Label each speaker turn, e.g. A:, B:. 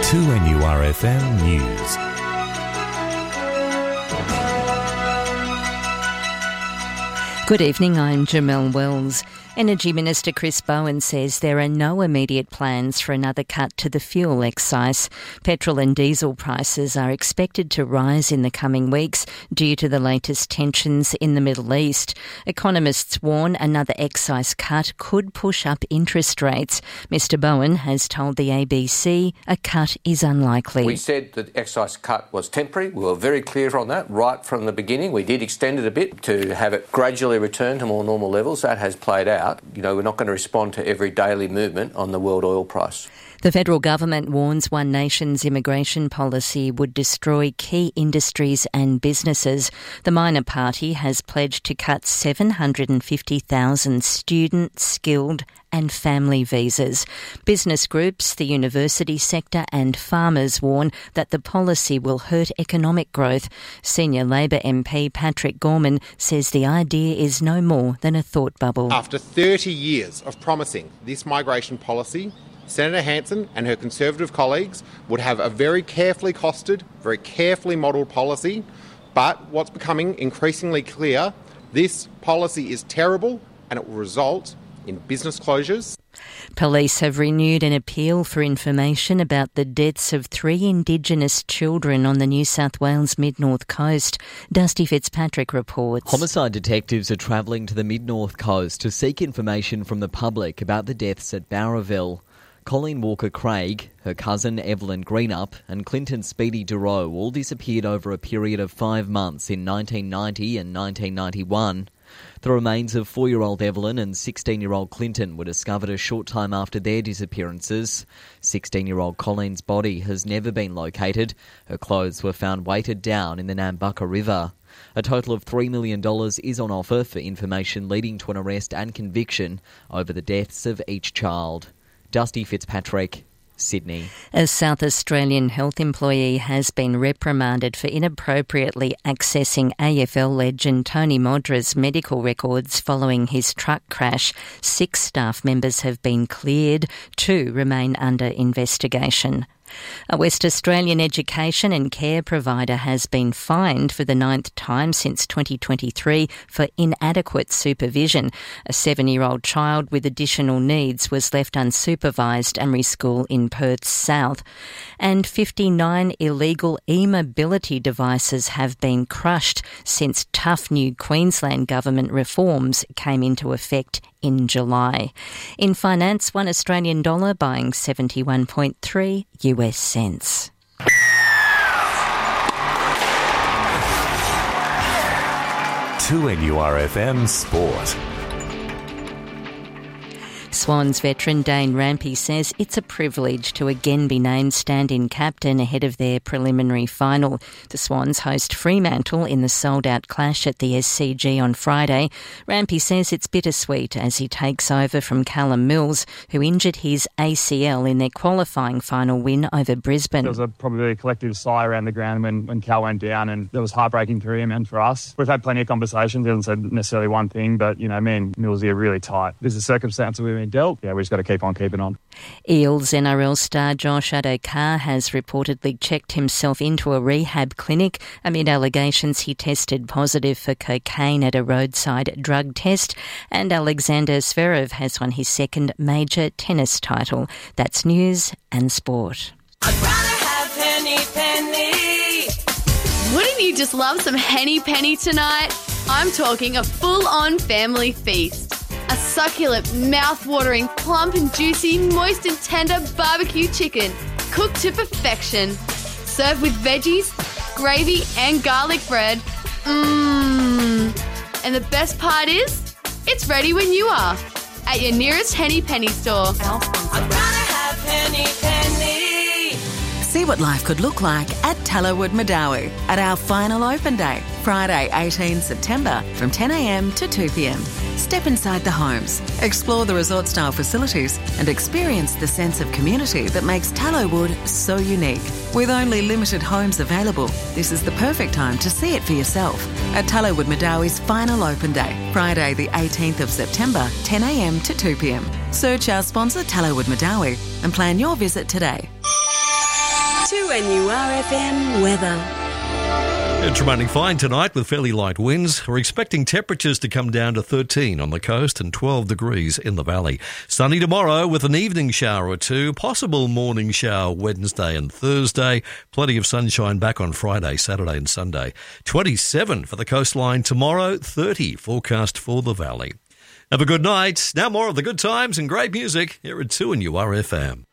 A: 2NURFM News.
B: Good evening, I'm Jamelle Wells. Energy Minister Chris Bowen says there are no immediate plans for another cut to the fuel excise. Petrol and diesel prices are expected to rise in the coming weeks due to the latest tensions in the Middle East. Economists warn another excise cut could push up interest rates. Mr Bowen has told the ABC a cut is unlikely.
C: We said that the excise cut was temporary. We were very clear on that right from the beginning. We did extend it a bit to have it gradually return to more normal levels. That has played out. You know, we're not going to respond to every daily movement on the world oil price.
B: The federal government warns One Nation's immigration policy would destroy key industries and businesses. The minor party has pledged to cut 750,000 student, skilled and family visas. Business groups, the university sector and farmers warn that the policy will hurt economic growth. Senior Labor MP Patrick Gorman says the idea is no more than a thought bubble.
D: After 30 years of promising this migration policy, Senator Hanson and her Conservative colleagues would have a very carefully costed, very carefully modelled policy. But what's becoming increasingly clear, this policy is terrible and it will result in business closures.
B: Police have renewed an appeal for information about the deaths of 3 Indigenous children on the New South Wales Mid-North Coast. Dusty Fitzpatrick reports.
E: Homicide detectives are travelling to the Mid-North Coast to seek information from the public about the deaths at Bowraville. Colleen Walker-Craig, her cousin Evelyn Greenup and Clinton Speedy Durow all disappeared over a period of 5 months in 1990 and 1991. The remains of 4-year-old Evelyn and 16-year-old Clinton were discovered a short time after their disappearances. 16-year-old Colleen's body has never been located. Her clothes were found weighted down in the Nambucca River. A total of $3 million is on offer for information leading to an arrest and conviction over the deaths of each child. Dusty Fitzpatrick, Sydney.
B: A South Australian health employee has been reprimanded for inappropriately accessing AFL legend Tony Modra's medical records following his truck crash. 6 staff members have been cleared. 2 remain under investigation. A West Australian education and care provider has been fined for the 9th time since 2023 for inadequate supervision. A 7-year-old child with additional needs was left unsupervised at Emery School in Perth's south. And 59 illegal e-mobility devices have been crushed since tough new Queensland government reforms came into effect in July. In finance, $1 Australian dollar buying 71.3 US cents.
A: To NURFM Sport.
B: Swans veteran Dane Rampe says it's a privilege to again be named stand-in captain ahead of their preliminary final. The Swans host Fremantle in the sold-out clash at the SCG on Friday. Rampe says it's bittersweet as he takes over from Callum Mills, who injured his ACL in their qualifying final win over Brisbane.
F: There was probably a collective sigh around the ground when Cal went down, and that was heartbreaking for him and for us. We've had plenty of conversations. He hasn't said necessarily one thing, but, you know, me and Mills are really tight. There's a circumstance that we've been dealt. Yeah, we just got to keep on keeping on.
B: Eels NRL star Josh Addo-Carr has reportedly checked himself into a rehab clinic amid allegations he tested positive for cocaine at a roadside drug test. And Alexander Zverev has won his 2nd major tennis title. That's news and sport.
G: I'd rather have Henny Penny.
H: Wouldn't you just love some Henny Penny tonight? I'm talking a full-on family feast. A succulent, mouth-watering, plump and juicy, moist and tender barbecue chicken, cooked to perfection. Served with veggies, gravy and garlic bread. And the best part is, it's ready when you are. At your nearest Henny Penny store.
G: I'd rather have Henny Penny.
I: See what life could look like at Tallowood Madawi at our final open day, Friday 18 September from 10 a.m. to 2 p.m. Step inside the homes, explore the resort-style facilities and experience the sense of community that makes Tallowood so unique. With only limited homes available, this is the perfect time to see it for yourself at Tallowood Madawi's final open day, Friday the 18th of September, 10 a.m. to 2 p.m. Search our sponsor Tallowood Madawi and plan your visit today.
J: 2NURFM weather.
K: It's remaining fine tonight with fairly light winds. We're expecting temperatures to come down to 13 on the coast and 12 degrees in the valley. Sunny tomorrow with an evening shower or two, possible morning shower Wednesday and Thursday. Plenty of sunshine back on Friday, Saturday and Sunday. 27 for the coastline tomorrow, 30 forecast for the valley. Have a good night. Now more of the good times and great music here at 2NURFM.